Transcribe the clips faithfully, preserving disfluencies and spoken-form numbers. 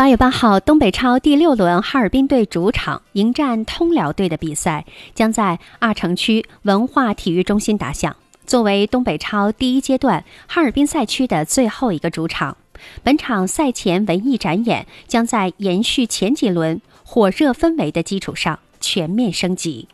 八月八号，东北超第六轮哈尔滨队主场迎战通辽队的比赛将在阿城区文化体育中心打响。作为东北超第一阶段哈尔滨赛区的最后一个主场，本场赛前文艺展演将在延续前几轮火热氛围的基础上全面升级。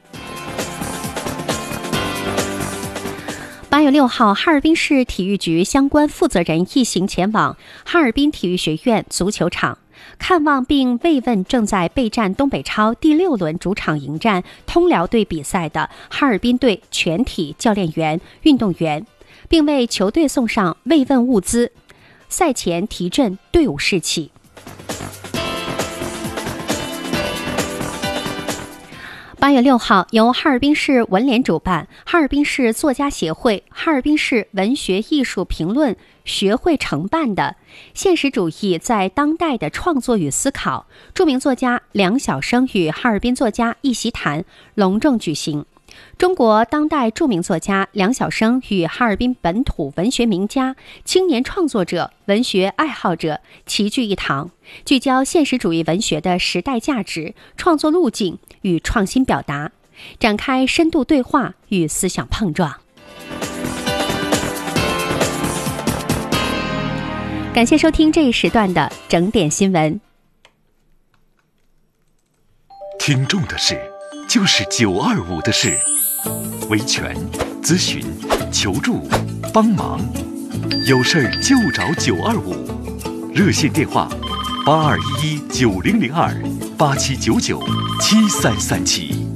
八月六号，哈尔滨市体育局相关负责人一行前往哈尔滨体育学院足球场，看望并慰问正在备战东北超第六轮主场迎战通辽队比赛的哈尔滨队全体教练员、运动员，并为球队送上慰问物资，赛前提振队伍士气。八月六号，由哈尔滨市文联主办，哈尔滨市作家协会、哈尔滨市文学艺术评论学会承办的现实主义在当代的创作与思考著名作家梁晓声与哈尔滨作家一席谈隆重举行。中国当代著名作家梁晓声与哈尔滨本土文学名家、青年创作者、文学爱好者齐聚一堂，聚焦现实主义文学的时代价值、创作路径与创新表达，展开深度对话与思想碰撞。感谢收听这一时段的整点新闻。 听众的事就是九二五的事，维权、咨询、求助、帮忙，有事儿就找九二五，热线电话八二一一九零零二八七九九七三三七。